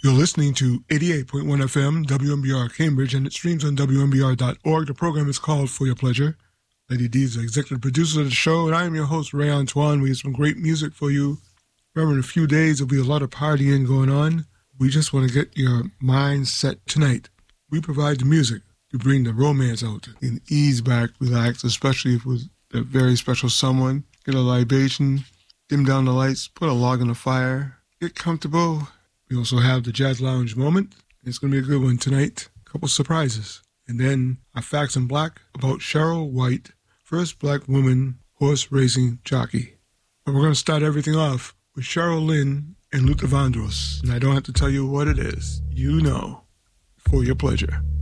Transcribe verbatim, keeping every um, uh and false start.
You're listening to eighty-eight point one F M, W M B R Cambridge, and it streams on W M B R dot org. The program is called For Your Pleasure. Lady D is the executive producer of the show, and I am your host, Ray Antoine. We have some great music for you. Remember, in a few days, there'll be a lot of partying going on. We just want to get your mind set tonight. We provide the music to bring the romance out and ease back, relax, especially if it was a very special someone. Get a libation, dim down the lights, put a log on the fire, get comfortable. We also have the Jazz Lounge moment. It's going to be a good one tonight. A couple surprises. And then our facts in black about Cheryl White, first black woman horse racing jockey. But we're going to start everything off with Cheryl Lynn and Luther Vandross. And I don't have to tell you what it is. You know. For Your Pleasure.